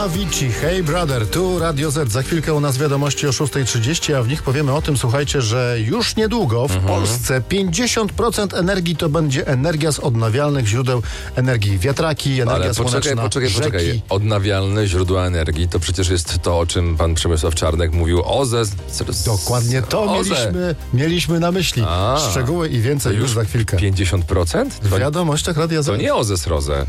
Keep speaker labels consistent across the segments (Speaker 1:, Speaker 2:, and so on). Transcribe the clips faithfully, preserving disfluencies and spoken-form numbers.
Speaker 1: Avicii, Hey Brother, tu Radio Z. Za chwilkę u nas wiadomości o szósta trzydzieści, a w nich powiemy o tym, słuchajcie, że już niedługo w mhm. Polsce pięćdziesiąt procent energii to będzie energia z odnawialnych źródeł energii. Wiatraki, energia
Speaker 2: Ale
Speaker 1: słoneczna,
Speaker 2: poczekaj, poczekaj,
Speaker 1: rzeki.
Speaker 2: poczekaj. Odnawialne źródła energii to przecież jest to, o czym pan Przemysław Czarnek mówił. O ze...
Speaker 1: Dokładnie to mieliśmy, mieliśmy na myśli. A, szczegóły i więcej już, już za chwilkę.
Speaker 2: pięćdziesiąt procent?
Speaker 1: W wiadomościach Radia Z.
Speaker 2: To nie Ozes Rozę.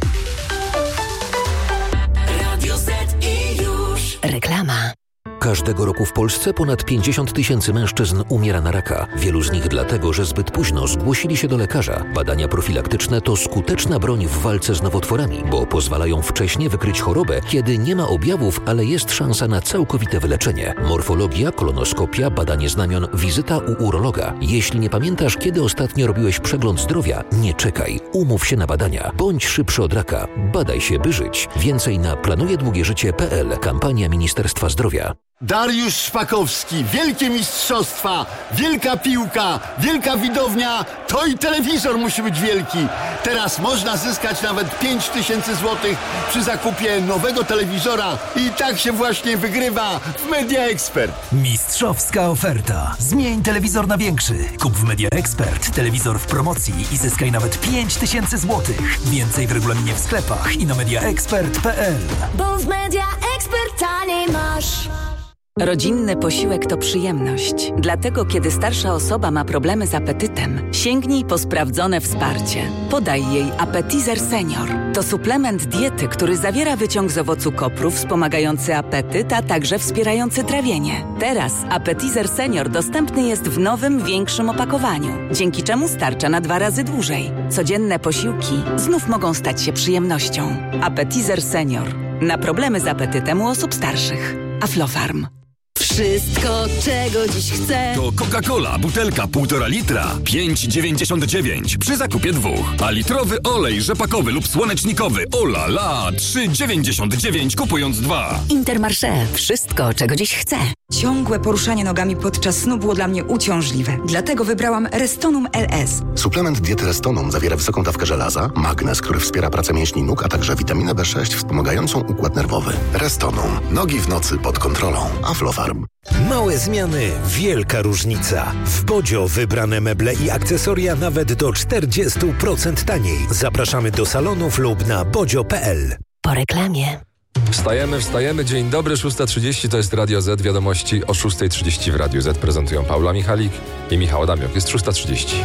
Speaker 3: Reklama. Każdego roku w Polsce ponad pięćdziesiąt tysięcy mężczyzn umiera na raka. Wielu z nich dlatego, że zbyt późno zgłosili się do lekarza. Badania profilaktyczne to skuteczna broń w walce z nowotworami, bo pozwalają wcześnie wykryć chorobę, kiedy nie ma objawów, ale jest szansa na całkowite wyleczenie. Morfologia, kolonoskopia, badanie znamion, wizyta u urologa. Jeśli nie pamiętasz, kiedy ostatnio robiłeś przegląd zdrowia, nie czekaj. Umów się na badania. Bądź szybszy od raka. Badaj się, by żyć. Więcej na planujedługieżycie kropka pe el. Kampania Ministerstwa Zdrowia.
Speaker 4: Dariusz Szpakowski, wielkie mistrzostwa, wielka piłka, wielka widownia, to i telewizor musi być wielki. Teraz można zyskać nawet pięć tysięcy złotych przy zakupie nowego telewizora i tak się właśnie wygrywa w Media Expert.
Speaker 5: Mistrzowska oferta. Zmień telewizor na większy. Kup w Media Expert telewizor w promocji i zyskaj nawet pięć tysięcy złotych. Więcej w regulaminie w sklepach i na media expert kropka pe el.
Speaker 6: Bo w Media Expert taniej masz.
Speaker 7: Rodzinny posiłek to przyjemność. Dlatego, kiedy starsza osoba ma problemy z apetytem, sięgnij po sprawdzone wsparcie. Podaj jej Appetizer Senior. To suplement diety, który zawiera wyciąg z owocu kopru wspomagający apetyt, a także wspierający trawienie. Teraz Appetizer Senior dostępny jest w nowym, większym opakowaniu, dzięki czemu starcza na dwa razy dłużej. Codzienne posiłki znów mogą stać się przyjemnością. Appetizer Senior. Na problemy z apetytem u osób starszych. Aflofarm.
Speaker 6: Wszystko, czego dziś chcę.
Speaker 8: To Coca-Cola, butelka półtora litra, pięć dziewięćdziesiąt dziewięć przy zakupie dwóch. A litrowy olej rzepakowy lub słonecznikowy, ola la, trzy dziewięćdziesiąt dziewięć kupując dwa.
Speaker 3: Intermarché. Wszystko, czego dziś chcę.
Speaker 9: Ciągłe poruszanie nogami podczas snu było dla mnie uciążliwe. Dlatego wybrałam Restonum L S.
Speaker 10: Suplement diety Restonum zawiera wysoką dawkę żelaza, magnez, który wspiera pracę mięśni nóg, a także witaminę B sześć wspomagającą układ nerwowy. Restonum. Nogi w nocy pod kontrolą. Aflofarm.
Speaker 11: Małe zmiany, wielka różnica. W Bodzio wybrane meble i akcesoria nawet do czterdzieści procent taniej. Zapraszamy do salonów lub na bodzio kropka pe el.
Speaker 3: Po reklamie.
Speaker 2: Wstajemy, wstajemy. Dzień dobry, szósta trzydzieści, to jest Radio Z. Wiadomości o szósta trzydzieści w Radiu Z prezentują Paula Michalik i Michał Adamiok. Jest szósta trzydzieści.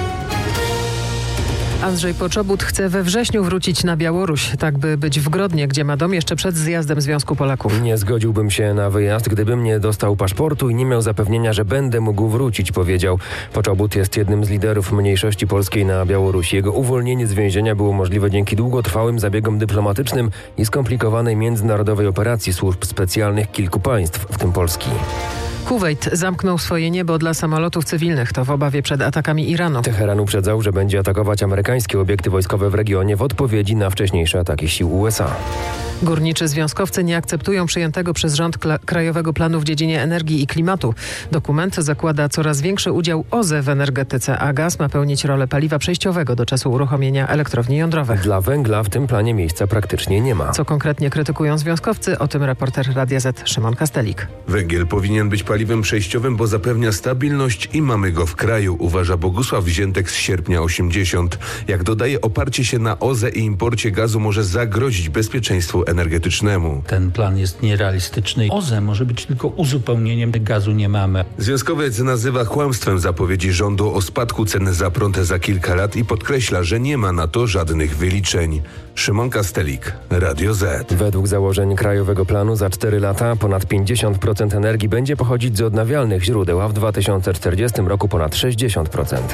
Speaker 12: Andrzej Poczobut chce we wrześniu wrócić na Białoruś, tak by być w Grodnie, gdzie ma dom, jeszcze przed zjazdem Związku Polaków.
Speaker 13: Nie zgodziłbym się na wyjazd, gdybym nie dostał paszportu i nie miał zapewnienia, że będę mógł wrócić, powiedział. Poczobut jest jednym z liderów mniejszości polskiej na Białorusi. Jego uwolnienie z więzienia było możliwe dzięki długotrwałym zabiegom dyplomatycznym i skomplikowanej międzynarodowej operacji służb specjalnych kilku państw, w tym Polski.
Speaker 12: Kuwejt zamknął swoje niebo dla samolotów cywilnych. To w obawie przed atakami Iranu.
Speaker 13: Teheran uprzedzał, że będzie atakować amerykańskie obiekty wojskowe w regionie w odpowiedzi na wcześniejsze ataki sił U S A.
Speaker 12: Górniczy związkowcy nie akceptują przyjętego przez rząd kla- Krajowego Planu w dziedzinie energii i klimatu. Dokument zakłada coraz większy udział O Z E w energetyce, a gaz ma pełnić rolę paliwa przejściowego do czasu uruchomienia elektrowni jądrowych.
Speaker 13: Dla węgla w tym planie miejsca praktycznie nie ma.
Speaker 12: Co konkretnie krytykują związkowcy? O tym reporter Radia Z Szymon Kastelik.
Speaker 14: Węgiel powinien być paliwem przejściowym, bo zapewnia stabilność i mamy go w kraju, uważa Bogusław Wziętek z sierpnia osiemdziesiąt. Jak dodaje, oparcie się na O Z E i imporcie gazu może zagrozić bezpieczeństwu energetycznemu.
Speaker 15: Ten plan jest nierealistyczny. O Z E może być tylko uzupełnieniem, gazu nie mamy.
Speaker 14: Związkowiec nazywa kłamstwem zapowiedzi rządu o spadku cen za prąd za kilka lat i podkreśla, że nie ma na to żadnych wyliczeń. Szymon Kastelik, Radio Z.
Speaker 13: Według założeń Krajowego Planu za cztery lata ponad pięćdziesiąt procent energii będzie pochodzić z odnawialnych źródeł, a w dwa tysiące czterdziestym roku ponad sześćdziesiąt procent.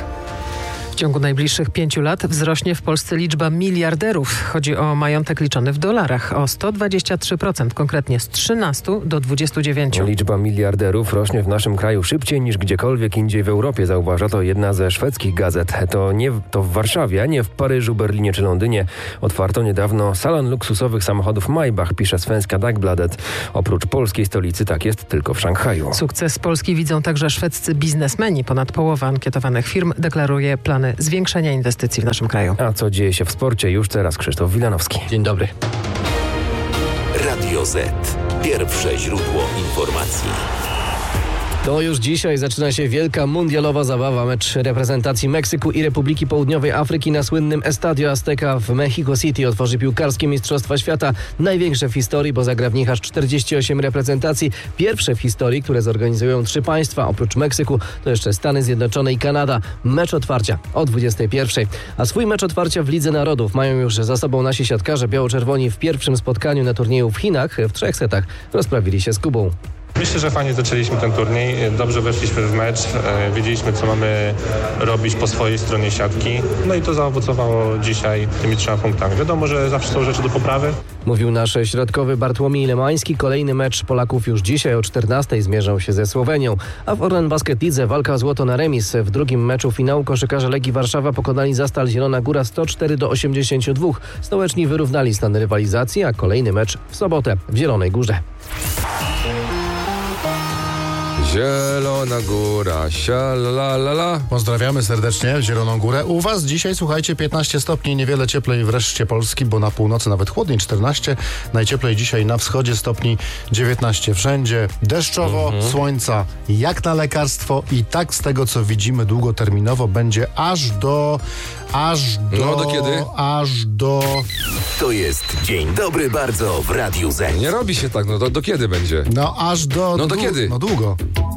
Speaker 12: W ciągu najbliższych pięciu lat wzrośnie w Polsce liczba miliarderów. Chodzi o majątek liczony w dolarach o sto dwadzieścia trzy procent, konkretnie z trzynastu do dwudziestu dziewięciu.
Speaker 13: Liczba miliarderów rośnie w naszym kraju szybciej niż gdziekolwiek indziej w Europie, zauważa to jedna ze szwedzkich gazet. To nie to w Warszawie, a nie w Paryżu, Berlinie czy Londynie. Otwarto niedawno salon luksusowych samochodów Maybach, pisze Svenska Dagbladet. Oprócz polskiej stolicy tak jest tylko w Szanghaju.
Speaker 12: Sukces Polski widzą także szwedzcy biznesmeni. Ponad połowa ankietowanych firm deklaruje plany zwiększenia inwestycji w naszym kraju.
Speaker 13: A co dzieje się w sporcie? Już teraz Krzysztof Wilanowski.
Speaker 5: Dzień dobry.
Speaker 11: Radio Z.
Speaker 3: Pierwsze źródło informacji.
Speaker 16: To już dzisiaj zaczyna się wielka mundialowa zabawa. Mecz reprezentacji Meksyku i Republiki Południowej Afryki na słynnym Estadio Azteca w Mexico City otworzy piłkarskie Mistrzostwa Świata. Największe w historii, bo zagra w nich aż czterdzieści osiem reprezentacji. Pierwsze w historii, które zorganizują trzy państwa. Oprócz Meksyku to jeszcze Stany Zjednoczone i Kanada. Mecz otwarcia o dwudziestej pierwszej. A swój mecz otwarcia w Lidze Narodów mają już za sobą nasi siatkarze biało-czerwoni w pierwszym spotkaniu na turnieju w Chinach. W trzech setach rozprawili się z Kubą.
Speaker 17: Myślę, że fajnie zaczęliśmy ten turniej, dobrze weszliśmy w mecz, e, wiedzieliśmy, co mamy robić po swojej stronie siatki, no i to zaowocowało dzisiaj tymi trzema punktami. Wiadomo, że zawsze są rzeczy do poprawy.
Speaker 16: Mówił nasz środkowy Bartłomiej Lemański. Kolejny mecz Polaków już dzisiaj o czternastej zmierzą się ze Słowenią, a w Orlen Basket Lidze walka o złoto na remis. W drugim meczu finału koszykarze Legii Warszawa pokonali Zastal Zielona Góra sto cztery do osiemdziesięciu dwóch. Stołeczni wyrównali stan rywalizacji, a kolejny mecz w sobotę w Zielonej Górze.
Speaker 2: Zielona Góra, sialalala.
Speaker 1: Pozdrawiamy serdecznie Zieloną Górę. U was dzisiaj, słuchajcie, piętnaście stopni, niewiele cieplej wreszcie Polski, bo na północy nawet chłodniej, czternaście. Najcieplej dzisiaj na wschodzie stopni dziewiętnaście wszędzie. Deszczowo, mhm. słońca jak na lekarstwo i tak z tego, co widzimy długoterminowo, będzie aż do... Aż do...
Speaker 2: No do kiedy?
Speaker 1: Aż do...
Speaker 3: To jest Dzień Dobry Bardzo w Radiu Z.
Speaker 2: Nie robi się tak, no do, do kiedy będzie?
Speaker 1: No aż do...
Speaker 2: No do
Speaker 1: dłu-
Speaker 2: kiedy?
Speaker 1: No długo.